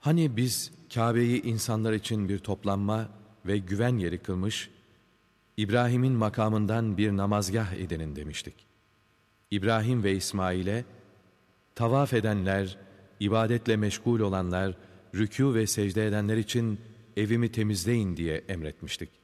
Hani biz Kabe'yi insanlar için bir toplanma ve güven yeri kılmış, İbrahim'in makamından bir namazgah edinin demiştik. İbrahim ve İsmail'e, tavaf edenler, ibadetle meşgul olanlar, rükû ve secde edenler için evimi temizleyin diye emretmiştik.